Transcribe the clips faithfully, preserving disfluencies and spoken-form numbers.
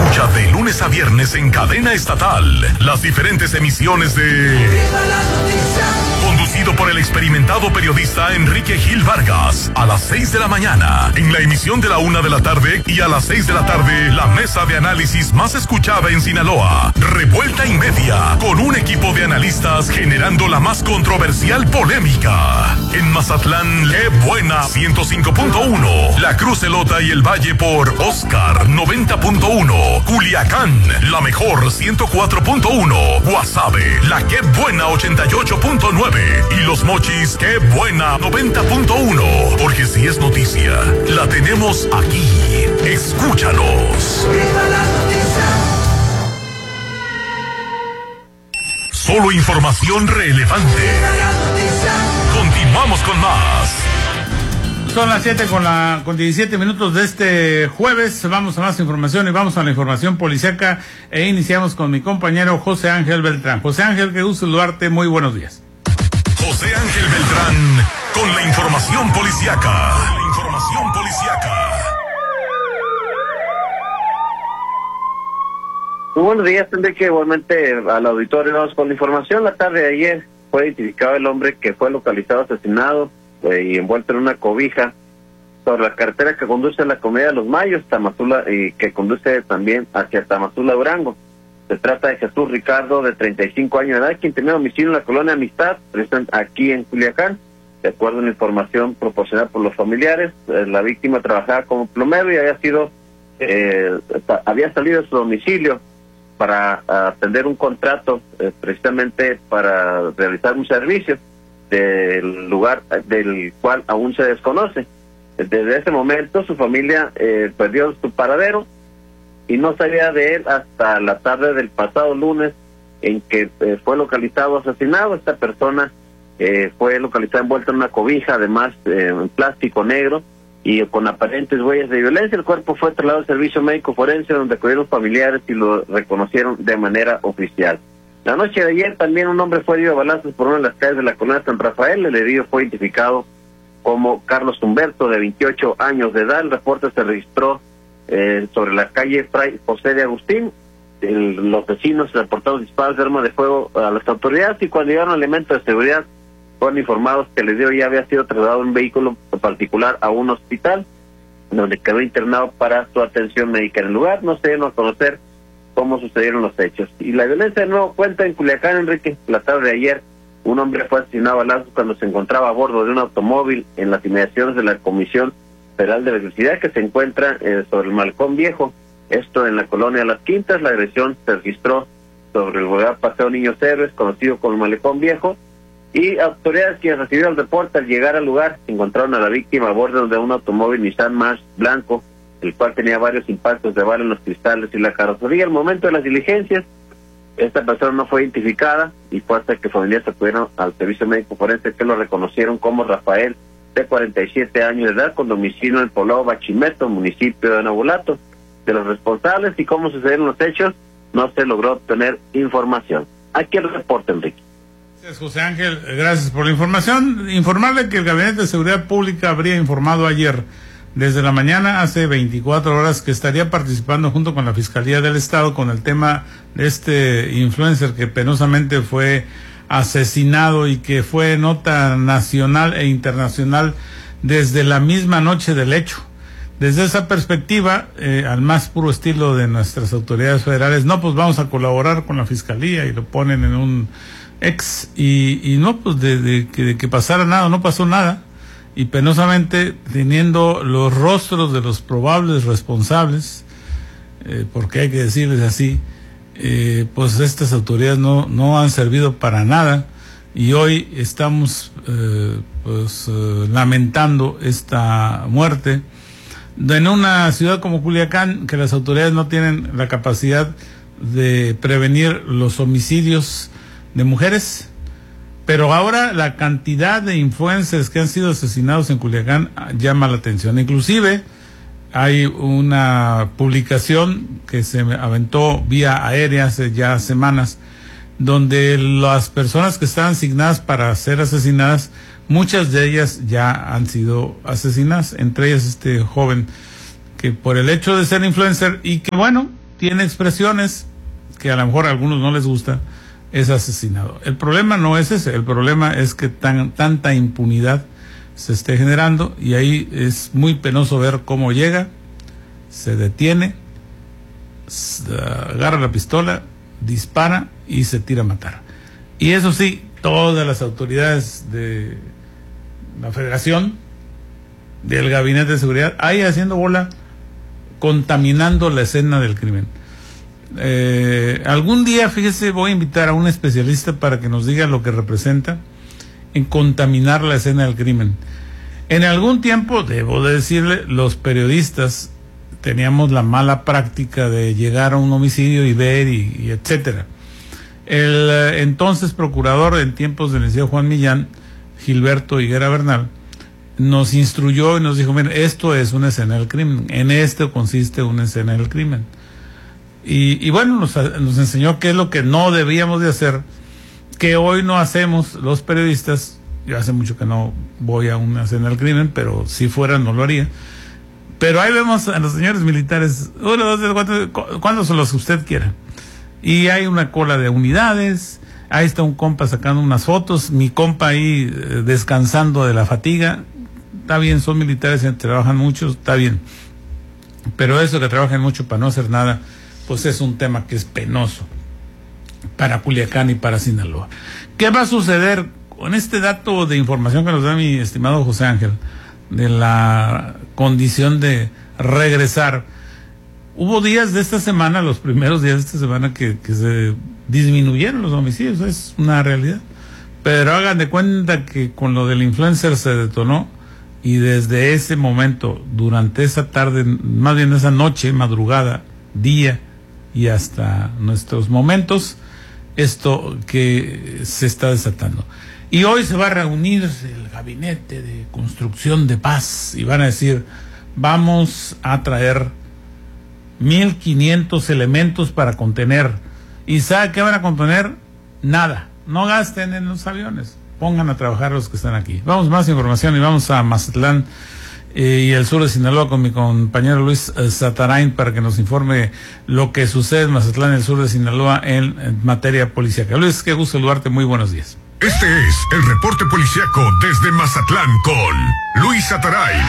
Escucha de lunes a viernes en cadena estatal las diferentes emisiones de... Conducido por el experimentado periodista Enrique Gil Vargas, a las seis de la mañana, en la emisión de la una de la tarde, y a las seis de la tarde, la mesa de análisis más escuchada en Sinaloa, Revuelta y Media, con un equipo de analistas generando la más controversial polémica. En Mazatlán, qué buena, ciento cinco punto uno, La Cruz Elota y el Valle por Oscar, noventa punto uno, Culiacán, la mejor, ciento cuatro punto uno, Guasave, la qué buena, ochenta y ocho punto nueve, y Los Mochis, qué buena, noventa punto uno, porque si es noticia, la tenemos aquí. Escúchanos. Solo información relevante. Continuamos con más. Son las siete con la con diecisiete minutos de este jueves. Vamos a más información y vamos a la información policíaca e iniciamos con mi compañero José Ángel Beltrán. José Ángel, qué gusto saludarte, muy buenos días. José Ángel Beltrán con la información policíaca. La información policíaca. Muy buenos días, Enrique. Igualmente al auditorio, vamos con la información. La tarde de ayer fue identificado el hombre que fue localizado asesinado eh, y envuelto en una cobija sobre la carretera que conduce a la Comedia de los Mayos, Tamazula, y que conduce también hacia Tamazula, Durango. Se trata de Jesús Ricardo, de treinta y cinco años de edad, quien tenía domicilio en la colonia Amistad, presente aquí en Culiacán. De acuerdo a la información proporcionada por los familiares, eh, la víctima trabajaba como plomero y había sido, eh, había salido de su domicilio para atender un contrato, eh, precisamente para realizar un servicio del lugar del cual aún se desconoce. Desde ese momento su familia eh, perdió su paradero y no sabía de él hasta la tarde del pasado lunes, en que eh, fue localizado asesinado. Esta persona eh, fue localizada envuelta en una cobija, además eh, en plástico negro y con aparentes huellas de violencia. El cuerpo fue trasladado al servicio médico forense, donde acudieron familiares y lo reconocieron de manera oficial. La noche de ayer también un hombre fue herido a balazos por una de las calles de la colonia San Rafael. El herido fue identificado como Carlos Humberto, de veintiocho años de edad. El reporte se registró eh, sobre la calle Fray José de Agustín. El, los vecinos reportaron disparos de arma de fuego a las autoridades, y cuando llegaron elementos de seguridad fueron informados que el herido ya había sido trasladado en un vehículo particular a un hospital, donde quedó internado para su atención médica. En el lugar no se dieron a conocer cómo sucedieron los hechos. Y la violencia de nuevo cuenta en Culiacán, Enrique. La tarde de ayer un hombre fue asesinado a balazos cuando se encontraba a bordo de un automóvil en las inmediaciones de la Comisión Federal de Electricidad, que se encuentra eh, sobre el Malecón Viejo, esto en la colonia Las Quintas. La agresión se registró sobre el Boulevard Paseo Niños Héroes, conocido como el Malecón Viejo, y autoridades quienes recibieron el reporte al llegar al lugar encontraron a la víctima a bordo de un automóvil Nissan March blanco, el cual tenía varios impactos de bala en los cristales y la carrocería. Al momento de las diligencias, esta persona no fue identificada y fue hasta que familiares acudieron al servicio médico forense que lo reconocieron como Rafael, de cuarenta y siete años de edad, con domicilio en el poblado Bachimeto, municipio de Nabolato. De los responsables y cómo sucedieron los hechos, no se logró obtener información. Aquí el reporte, Enrique. Gracias, José Ángel, gracias por la información. Informarle que el Gabinete de Seguridad Pública habría informado ayer, desde la mañana, hace veinticuatro horas, que estaría participando junto con la Fiscalía del Estado con el tema de este influencer que penosamente fue asesinado y que fue nota nacional e internacional desde la misma noche del hecho. Desde esa perspectiva, eh, al más puro estilo de nuestras autoridades federales, no, pues vamos a colaborar con la Fiscalía, y lo ponen en un ex, y, y no, pues de, de, de, de que pasara nada, no pasó nada, y penosamente teniendo los rostros de los probables responsables, eh, porque hay que decirles así, eh, pues estas autoridades no, no han servido para nada, y hoy estamos eh, pues eh, lamentando esta muerte en una ciudad como Culiacán, que las autoridades no tienen la capacidad de prevenir los homicidios de mujeres. Pero ahora la cantidad de influencers que han sido asesinados en Culiacán llama la atención. Inclusive hay una publicación que se aventó vía aérea hace ya semanas, donde las personas que estaban asignadas para ser asesinadas, muchas de ellas ya han sido asesinadas, entre ellas este joven que por el hecho de ser influencer, y que bueno, tiene expresiones que a lo mejor a algunos no les gusta, es asesinado. El problema no es ese, el problema es que tan, tanta impunidad se esté generando, y ahí es muy penoso ver cómo llega, se detiene, se agarra la pistola, dispara y se tira a matar. Y eso sí, todas las autoridades de la Federación, del Gabinete de Seguridad, ahí haciendo bola, contaminando la escena del crimen. Eh, algún día, fíjese, voy a invitar a un especialista para que nos diga lo que representa en contaminar la escena del crimen. En algún tiempo, debo de decirle, los periodistas teníamos la mala práctica de llegar a un homicidio y ver y, y etcétera. El eh, entonces procurador en tiempos del licenciado Juan Millán, Gilberto Higuera Bernal, nos instruyó y nos dijo: miren, esto es una escena del crimen, en esto consiste una escena del crimen. Y, y bueno, nos, nos enseñó qué es lo que no debíamos de hacer, que hoy no hacemos los periodistas. Yo hace mucho que no voy a una escena del crimen, pero si fuera no lo haría. Pero ahí vemos a los señores militares, uno, dos, tres, cuatro, cuántos son los que usted quiera. Y hay una cola de unidades, ahí está un compa sacando unas fotos, mi compa ahí eh, descansando de la fatiga. Está bien, son militares que trabajan mucho, está bien. Pero eso que trabajan mucho para no hacer nada, pues es un tema que es penoso para Culiacán y para Sinaloa. ¿Qué va a suceder con este dato de información que nos da mi estimado José Ángel, de la condición de regresar? Hubo días de esta semana, los primeros días de esta semana, que, que se disminuyeron los homicidios, es una realidad. Pero hagan de cuenta que con lo del influencer se detonó, y desde ese momento, durante esa tarde, más bien esa noche, madrugada, día y hasta nuestros momentos, esto que se está desatando. Y hoy se va a reunir el Gabinete de Construcción de Paz y van a decir: vamos a traer mil quinientos elementos para contener. ¿Y sabe qué van a contener? Nada. No gasten en los aviones, pongan a trabajar los que están aquí. Vamos a más información y vamos a Mazatlán eh, y el sur de Sinaloa con mi compañero Luis eh, Satarain para que nos informe lo que sucede en Mazatlán y el sur de Sinaloa en, en materia policíaca. Luis, qué gusto saludarte, muy buenos días. Este es el reporte policíaco desde Mazatlán con Luis Satarain.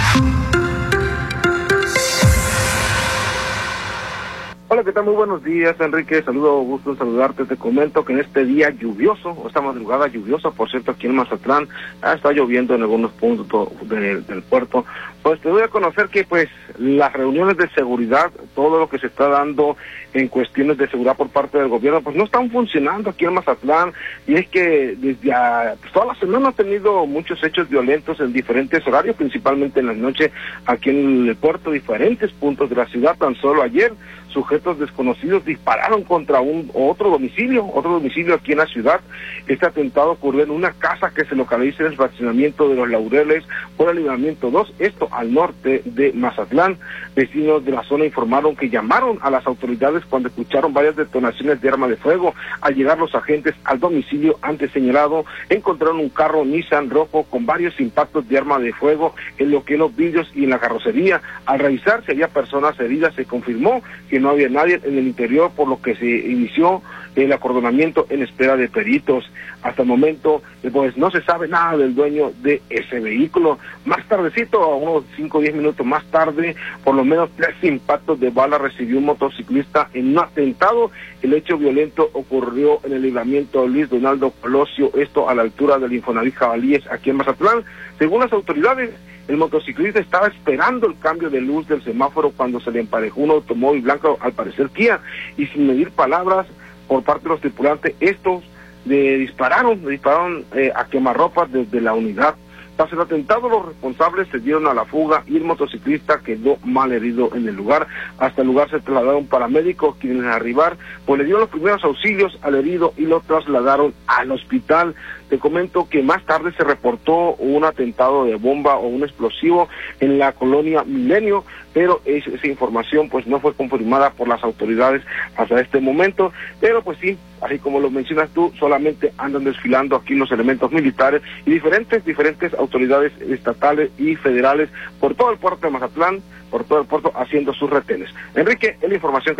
Hola, ¿qué tal? Muy buenos días, Enrique. Saludo, gusto en saludarte. Te comento que en este día lluvioso, o esta madrugada lluviosa, por cierto, aquí en Mazatlán, ah, está lloviendo en algunos puntos de, del puerto. Pues te doy a conocer que, pues, las reuniones de seguridad, todo lo que se está dando en cuestiones de seguridad por parte del gobierno, pues no están funcionando aquí en Mazatlán. Y es que desde a, pues, toda la semana ha tenido muchos hechos violentos en diferentes horarios, principalmente en la noche, aquí en el puerto, diferentes puntos de la ciudad. Tan solo ayer, sujetos desconocidos dispararon contra un otro domicilio, otro domicilio aquí en la ciudad. Este atentado ocurrió en una casa que se localiza en el fraccionamiento de Los Laureles por el libramiento dos, esto al norte de Mazatlán. Vecinos de la zona informaron que llamaron a las autoridades cuando escucharon varias detonaciones de arma de fuego. Al llegar los agentes al domicilio antes señalado, encontraron un carro Nissan rojo con varios impactos de arma de fuego en lo que los vidrios y en la carrocería. Al revisar si había personas heridas, se confirmó que no había nadie en el interior, por lo que se inició el acordonamiento en espera de peritos. Hasta el momento, pues no se sabe nada del dueño de ese vehículo. Más tardecito, a unos cinco o diez minutos más tarde, por lo menos tres impactos de bala recibió un motociclista en un atentado. El hecho violento ocurrió en el libramiento Luis Donaldo Colosio, esto a la altura del Infonavit Jabalíes, aquí en Mazatlán. Según las autoridades, el motociclista estaba esperando el cambio de luz del semáforo cuando se le emparejó un automóvil blanco, al parecer Kia, y sin medir palabras por parte de los tripulantes, estos le dispararon, le dispararon eh, a quemarropas desde la unidad. Tras el atentado, los responsables se dieron a la fuga y el motociclista quedó mal herido en el lugar. Hasta el lugar se trasladaron paramédicos, quienes al arribar, pues le dieron los primeros auxilios al herido y lo trasladaron al hospital. Te comento que más tarde se reportó un atentado de bomba o un explosivo en la colonia Milenio, pero es, esa información pues no fue confirmada por las autoridades hasta este momento. Pero pues sí, así como lo mencionas tú, solamente andan desfilando aquí los elementos militares y diferentes, diferentes autoridades estatales y federales por todo el puerto de Mazatlán, por todo el puerto, haciendo sus retenes. Enrique, es la información que